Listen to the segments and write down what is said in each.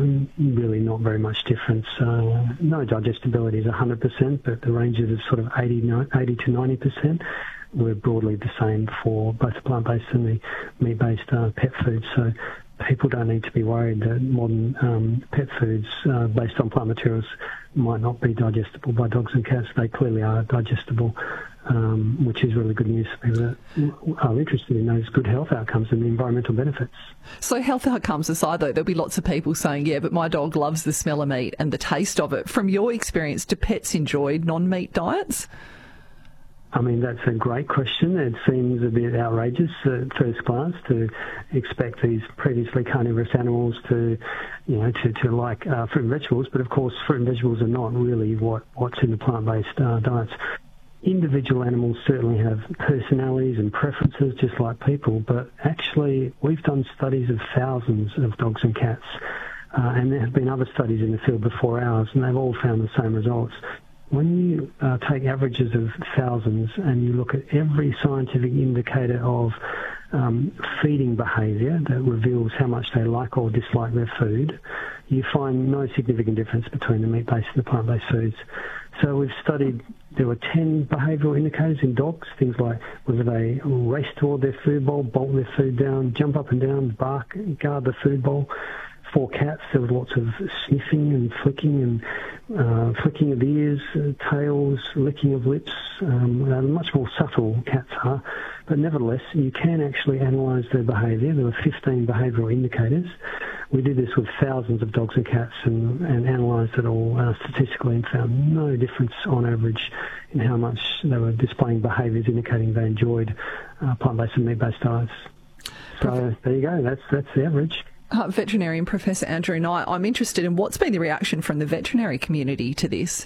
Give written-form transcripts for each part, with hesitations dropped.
really not very much difference. No digestibility is 100%, but the ranges of sort of 80 to 90% were broadly the same for both the plant-based and the meat-based pet foods. So people don't need to be worried that modern pet foods based on plant materials might not be digestible by dogs and cats. They clearly are digestible, which is really good news for people that are interested in those good health outcomes and the environmental benefits. So health outcomes aside, though, there'll be lots of people saying, yeah, but my dog loves the smell of meat and the taste of it. From your experience, do pets enjoy non-meat diets? I mean, that's a great question. It seems a bit outrageous at first glance to expect these previously carnivorous animals to like fruit and vegetables, but of course fruit and vegetables are not really what's in the plant-based diets. Individual animals certainly have personalities and preferences just like people, but actually we've done studies of thousands of dogs and cats, and there have been other studies in the field before ours, and they've all found the same results. When you take averages of thousands and you look at every scientific indicator of feeding behaviour that reveals how much they like or dislike their food, you find no significant difference between the meat-based and the plant-based foods. So we've studied, there were 10 behavioural indicators in dogs, things like whether they race toward their food bowl, bolt their food down, jump up and down, bark, guard the food bowl. For cats, there was lots of sniffing and flicking and flicking of ears, tails, licking of lips. They're much more subtle, cats are, but nevertheless, you can actually analyse their behaviour. There were 15 behavioural indicators. We did this with thousands of dogs and cats and analysed it all statistically and found no difference on average in how much they were displaying behaviours indicating they enjoyed plant-based and meat-based diets. So there you go, that's the average. Veterinarian Professor Andrew Knight, I'm interested in what's been the reaction from the veterinary community to this.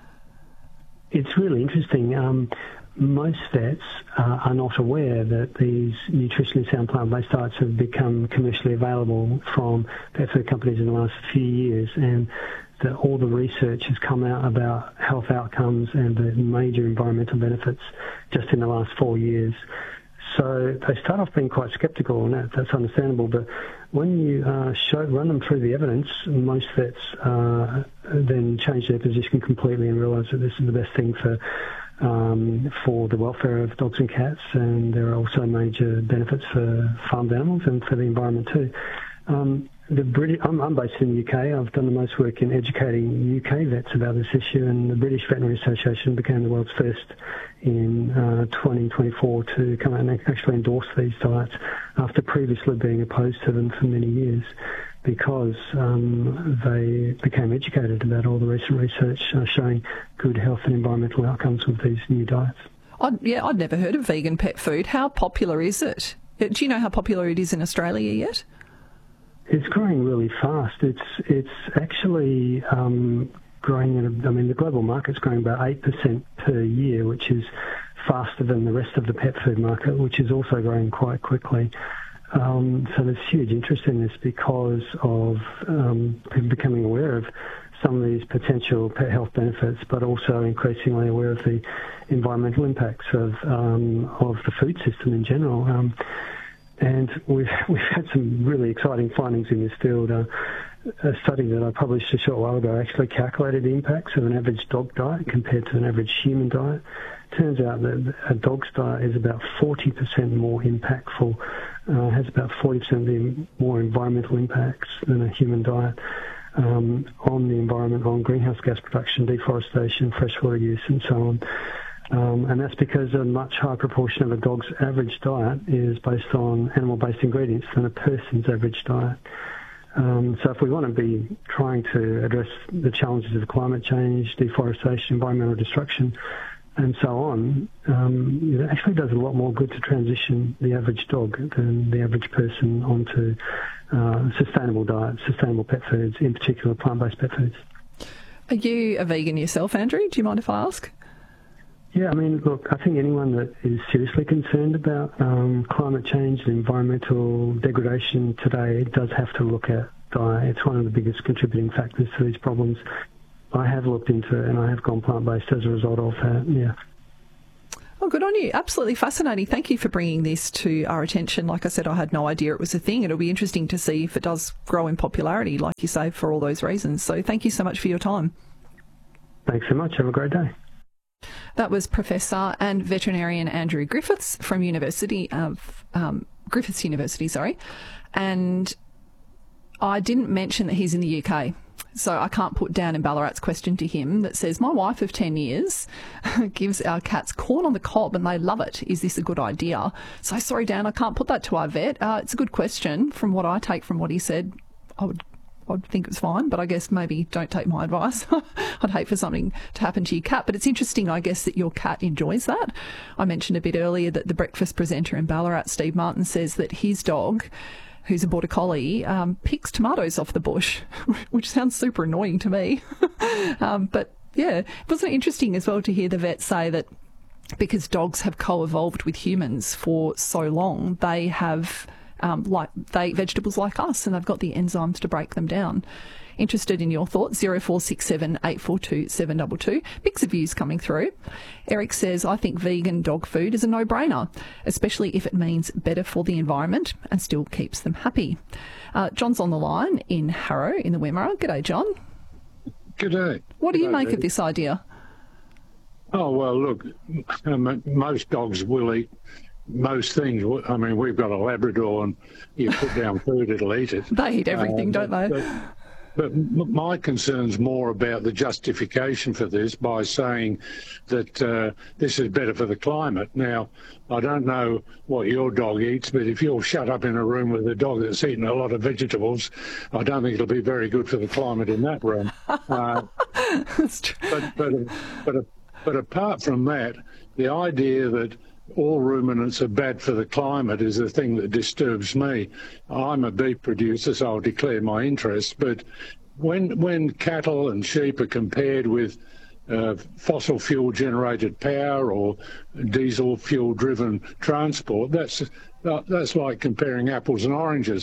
It's really interesting. Most vets are not aware that these nutritionally sound plant-based diets have become commercially available from pet food companies in the last few years, and that all the research has come out about health outcomes and the major environmental benefits just in the last 4 years. So they start off being quite sceptical, and that's understandable. But when you run them through the evidence, most vets then change their position completely and realise that this is the best thing for the welfare of dogs and cats, and there are also major benefits for farmed animals and for the environment too. I'm based in the UK. I've done the most work in educating UK vets about this issue, and the British Veterinary Association became the world's first in 2024 to come out and actually endorse these diets after previously being opposed to them for many years, because they became educated about all the recent research showing good health and environmental outcomes with these new diets. I'd never heard of vegan pet food. How popular is it? Do you know how popular it is in Australia yet? It's growing really fast. It's actually growing the global market's growing about 8% per year, which is faster than the rest of the pet food market, which is also growing quite quickly. So there's huge interest in this because of people becoming aware of some of these potential pet health benefits, but also increasingly aware of the environmental impacts of the food system in general. And we've had some really exciting findings in this field. A study that I published a short while ago actually calculated the impacts of an average dog diet compared to an average human diet. Turns out that a dog's diet is about 40% more impactful, has about 40% of the more environmental impacts than a human diet on the environment, on greenhouse gas production, deforestation, freshwater use, and so on. And that's because a much higher proportion of a dog's average diet is based on animal-based ingredients than a person's average diet. So if we want to be trying to address the challenges of climate change, deforestation, environmental destruction, and so on, it actually does a lot more good to transition the average dog than the average person onto sustainable diets, sustainable pet foods, in particular plant-based pet foods. Are you a vegan yourself, Andrew? Do you mind if I ask? Yeah, I mean, look, I think anyone that is seriously concerned about climate change and environmental degradation today does have to look at diet. It's one of the biggest contributing factors to these problems. I have looked into it and I have gone plant-based as a result of that, yeah. Oh, good on you. Absolutely fascinating. Thank you for bringing this to our attention. Like I said, I had no idea it was a thing. It'll be interesting to see if it does grow in popularity, like you say, for all those reasons. So thank you so much for your time. Thanks so much. Have a great day. That was Professor and veterinarian Andrew Griffiths from Griffiths University, and I didn't mention that he's in the UK. So I can't put down in Ballarat's question to him that says, my wife of 10 years gives our cats corn on the cob and they love it. Is this a good idea? So sorry, Dan, I can't put that to our vet. It's a good question. From what I take from what he said, I'd think it's fine, but I guess maybe don't take my advice. I'd hate for something to happen to your cat. But it's interesting, I guess, that your cat enjoys that. I mentioned a bit earlier that the breakfast presenter in Ballarat, Steve Martin, says that his dog, who's a border collie, picks tomatoes off the bush, which sounds super annoying to me. But yeah, wasn't it interesting as well to hear the vet say that because dogs have co-evolved with humans for so long, they have they eat vegetables like us and they've got the enzymes to break them down. Interested in your thoughts? 0467 842 722. Mix of views coming through. Eric says, I think vegan dog food is a no-brainer, especially if it means better for the environment and still keeps them happy. John's on the line in Harrow in the Wimmera. G'day, John. G'day. What do you make of this idea? Oh, well, look, most dogs will eat most things. I mean, we've got a Labrador and you put down food, it'll eat it. They eat everything, don't they? But my concern's more about the justification for this by saying that this is better for the climate. Now, I don't know what your dog eats, but if you're shut up in a room with a dog that's eating a lot of vegetables, I don't think it'll be very good for the climate in that room. That's true. But apart from that, the idea that all ruminants are bad for the climate is the thing that disturbs me. I'm a beef producer, so I'll declare my interest. But when cattle and sheep are compared with fossil fuel generated power or diesel fuel driven transport, that's like comparing apples and oranges.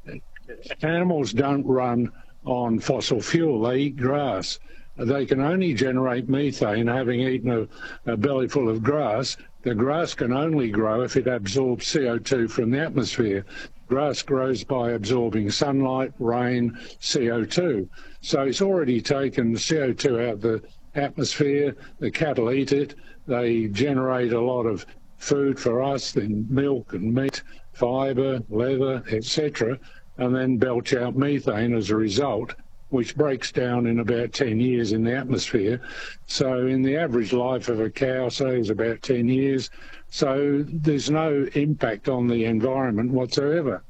Animals don't run on fossil fuel, they eat grass. They can only generate methane having eaten a belly full of grass. The grass can only grow if it absorbs CO2 from the atmosphere. Grass grows by absorbing sunlight, rain, CO2. So it's already taken CO2 out of the atmosphere. The cattle eat it. They generate a lot of food for us, then milk and meat, fibre, leather, etc., and then belch out methane as a result, which breaks down in about 10 years in the atmosphere. So in the average life of a cow, say, is about 10 years. So there's no impact on the environment whatsoever.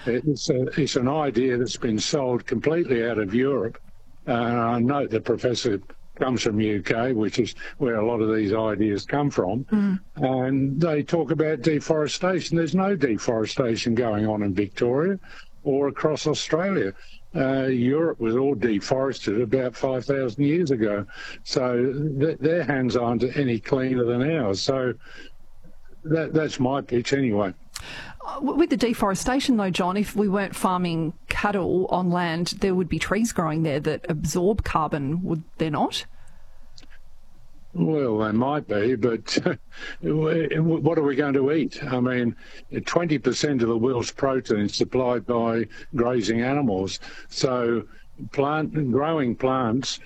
It's an idea that's been sold completely out of Europe. I note the professor comes from UK, which is where a lot of these ideas come from. And they talk about deforestation. There's no deforestation going on in Victoria or across Australia. Europe was all deforested about 5,000 years ago, so their hands aren't any cleaner than ours. So that's my pitch anyway. With the deforestation though, John, if we weren't farming cattle on land, there would be trees growing there that absorb carbon, would there not? Well, they might be, but what are we going to eat? I mean, 20% of the world's protein is supplied by grazing animals. So growing plants,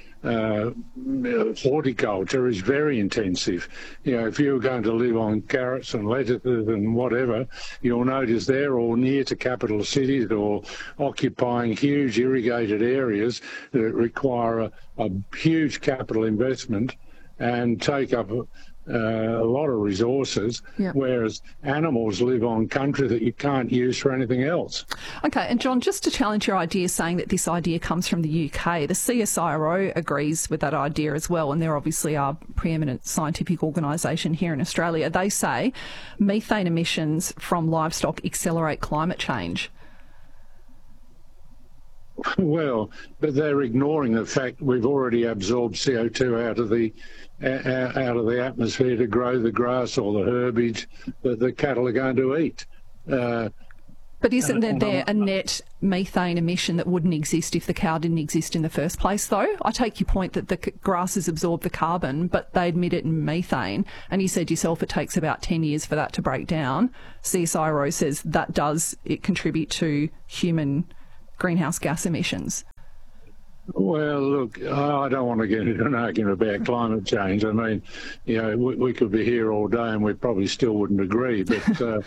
horticulture is very intensive. You know, if you're going to live on carrots and lettuces and whatever, you'll notice they're all near to capital cities or occupying huge irrigated areas that require a huge capital investment and take up a lot of resources, whereas animals live on country that you can't use for anything else. Okay, and John, just to challenge your idea, saying that this idea comes from the UK, the CSIRO agrees with that idea as well, and they're obviously our preeminent scientific organisation here in Australia. They say methane emissions from livestock accelerate climate change. Well, but they're ignoring the fact we've already absorbed CO2 out of the atmosphere to grow the grass or the herbage that the cattle are going to eat. But isn't there a net methane emission that wouldn't exist if the cow didn't exist in the first place, though? I take your point that the grasses absorb the carbon, but they emit it in methane. And you said yourself it takes about 10 years for that to break down. CSIRO says that does it contribute to human greenhouse gas emissions. Well, look, I don't want to get into an argument about climate change. I mean, you know, we could be here all day and we probably still wouldn't agree, but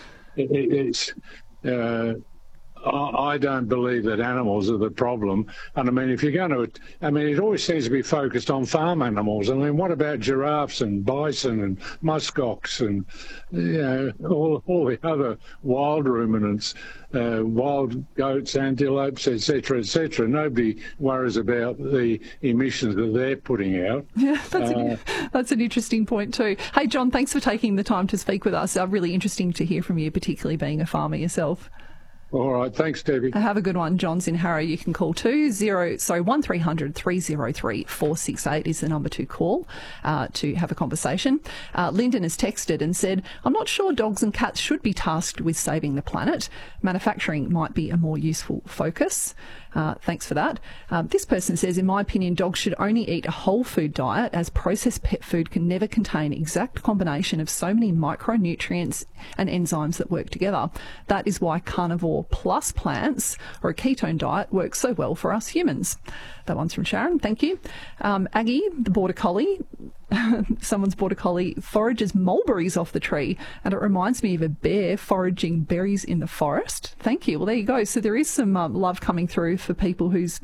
I don't believe that animals are the problem. And I mean, if you're going to, I mean, it always seems to be focused on farm animals. I mean, what about giraffes and bison and muskox and, you know, all the other wild ruminants, wild goats, antelopes, etc., etc. Nobody worries about the emissions that they're putting out. Yeah, that's an interesting point too. Hey, John, thanks for taking the time to speak with us. Really interesting to hear from you, particularly being a farmer yourself. All right, thanks, Debbie. Have a good one. John's in Harrow. You can call 1300 303 468 is the number to call to have a conversation. Lyndon has texted and said, I'm not sure dogs and cats should be tasked with saving the planet. Manufacturing might be a more useful focus. Thanks for that. This person says, in my opinion, dogs should only eat a whole food diet, as processed pet food can never contain exact combination of so many micronutrients and enzymes that work together. That is why carnivore plus plants or a ketone diet works so well for us humans. That one's from Sharon. Thank you. Aggie, the border collie, someone's border collie forages mulberries off the tree, and it reminds me of a bear foraging berries in the forest. Thank you. Well, there you go. So there is some love coming through for people whose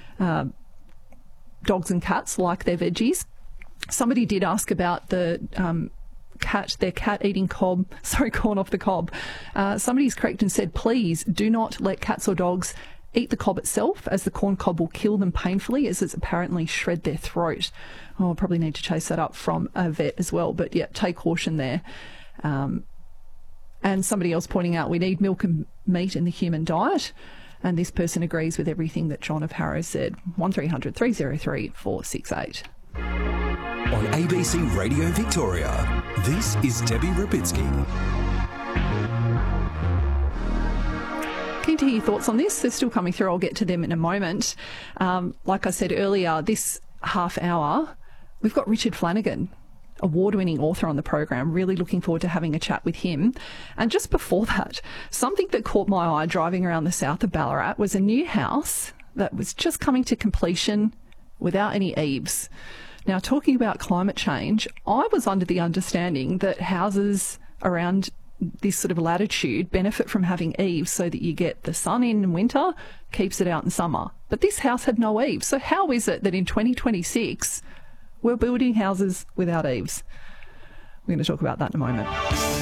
dogs and cats like their veggies. Somebody did ask about the their cat eating corn off the cob. Somebody's correct and said, please do not let cats or dogs eat the cob itself, as the corn cob will kill them painfully, as it's apparently shred their throat. Oh, I'll probably need to chase that up from a vet as well, but yeah, take caution there. And somebody else pointing out we need milk and meat in the human diet, and this person agrees with everything that John of Harrow said. 1300 303 468. On ABC Radio Victoria, this is Debbie Rubitsky. Keen to hear your thoughts on this. They're still coming through. I'll get to them in a moment. Like I said earlier, this half hour, we've got Richard Flanagan, award-winning author, on the program. Really looking forward to having a chat with him. And just before that, something that caught my eye driving around the south of Ballarat was a new house that was just coming to completion without any eaves. Now, talking about climate change, I was under the understanding that houses around this sort of latitude benefit from having eaves so that you get the sun in winter, keeps it out in summer. But this house had no eaves. So how is it that in 2026 we're building houses without eaves? We're going to talk about that in a moment.